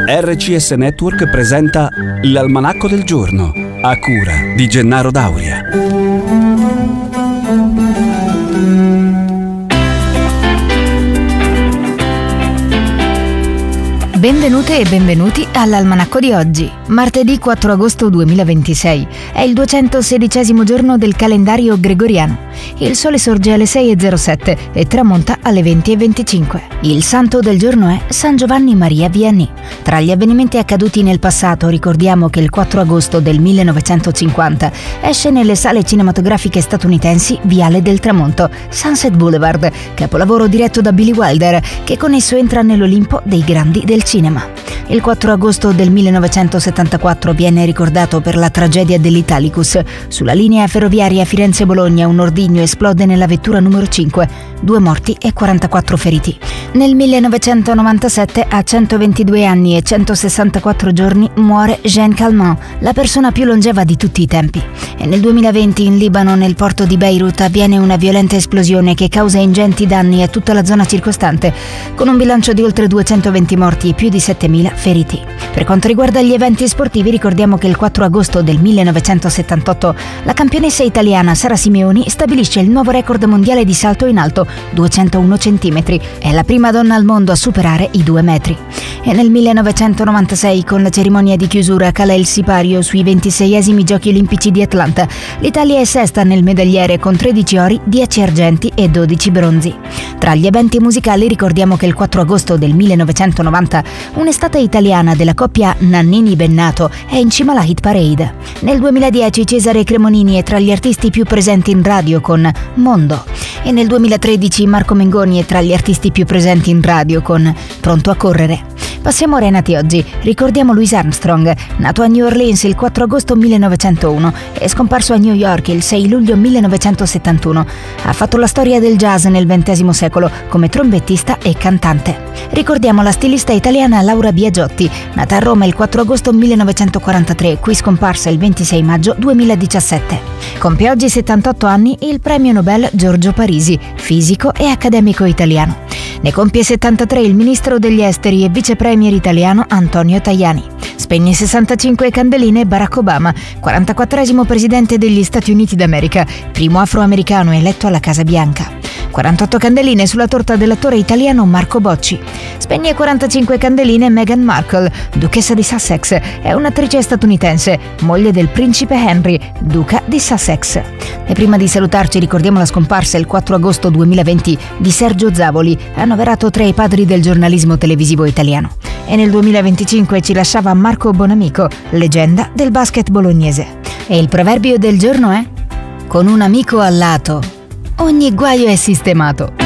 RCS Network presenta l'Almanacco del Giorno, a cura di Gennaro Dauria. Benvenute e benvenuti all'Almanacco di oggi, martedì 4 agosto 2026. È il 216° giorno del calendario gregoriano. Il sole sorge alle 6:07 e tramonta alle 20:25. Il santo del giorno è San Giovanni Maria Vianney. Tra gli avvenimenti accaduti nel passato ricordiamo che il 4 agosto del 1950 esce nelle sale cinematografiche statunitensi Viale del Tramonto, Sunset Boulevard, capolavoro diretto da Billy Wilder, che con esso entra nell'Olimpo dei grandi del cinema. Il 4 agosto del 1974 viene ricordato per la tragedia dell'Italicus. Sulla linea ferroviaria Firenze-Bologna un ordigno esplode nella vettura numero 5, 2 morti e 44 feriti. Nel 1997, a 122 anni e 164 giorni, muore Jean Calment, la persona più longeva di tutti i tempi. E nel 2020 in Libano, nel porto di Beirut, avviene una violenta esplosione che causa ingenti danni a tutta la zona circostante, con un bilancio di oltre 220 morti e più di 7.000 feriti. Per quanto riguarda gli eventi sportivi, ricordiamo che il 4 agosto del 1978 la campionessa italiana Sara Simeoni stabilisce il nuovo record mondiale di salto in alto, 201 cm. È la prima donna al mondo a superare i 2 metri. E nel 1996, con la cerimonia di chiusura, cala il sipario sui 26esimi Giochi Olimpici di Atlanta. L'Italia è sesta nel medagliere con 13 ori, 10 argenti e 12 bronzi. Tra gli eventi musicali ricordiamo che il 4 agosto del 1990 un'estate italiana della coppia Nannini-Bennato è in cima alla hit parade. Nel 2010 Cesare Cremonini è tra gli artisti più presenti in radio con Mondo. E nel 2013 Marco Mengoni è tra gli artisti più presenti in radio con Pronto a correre. Passiamo ora ai nati oggi. Ricordiamo Louis Armstrong, nato a New Orleans il 4 agosto 1901 e scomparso a New York il 6 luglio 1971. Ha fatto la storia del jazz nel XX secolo come trombettista e cantante. Ricordiamo la stilista italiana Laura Biagiotti, nata a Roma il 4 agosto 1943, qui scomparsa il 26 maggio 2017. Compie oggi 78 anni il premio Nobel Giorgio Parisi, fisico e accademico italiano. Ne compie 73 il ministro degli esteri e vice premier italiano Antonio Tajani. Spegne 65 candeline Barack Obama, 44esimo presidente degli Stati Uniti d'America, primo afroamericano eletto alla Casa Bianca. 48 candeline sulla torta dell'attore italiano Marco Bocci. Spegne 45 candeline Meghan Markle, duchessa di Sussex, è un'attrice statunitense, moglie del principe Henry, duca di Sussex. E prima di salutarci ricordiamo la scomparsa il 4 agosto 2020 di Sergio Zavoli, annoverato tra i padri del giornalismo televisivo italiano. E nel 2025 ci lasciava Marco Bonamico, leggenda del basket bolognese. E il proverbio del giorno è: con un amico al lato ogni guaio è sistemato.